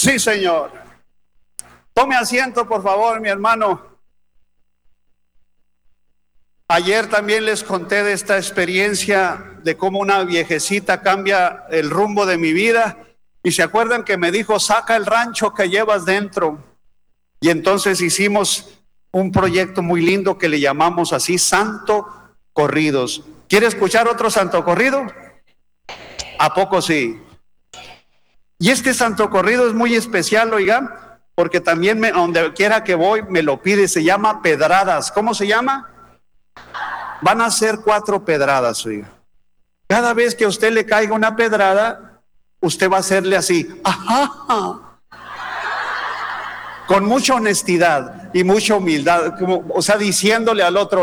Sí, Señor. Tome asiento, por favor, mi hermano. Ayer también les conté de esta experiencia de cómo una viejecita cambia el rumbo de mi vida. Y se acuerdan que me dijo, saca el rancho que llevas dentro. Y entonces hicimos un proyecto muy lindo que le llamamos así, Santo Corridos. ¿Quiere escuchar otro Santo Corrido? ¿A poco sí? Y este Santo Corrido es muy especial, oiga, porque también donde quiera que voy me lo pide. Se llama Pedradas. ¿Cómo se llama? Van a ser 4 pedradas, oiga. Cada vez que a usted le caiga una pedrada, usted va a hacerle así, ajá, con mucha honestidad y mucha humildad, como, o sea, diciéndole al otro,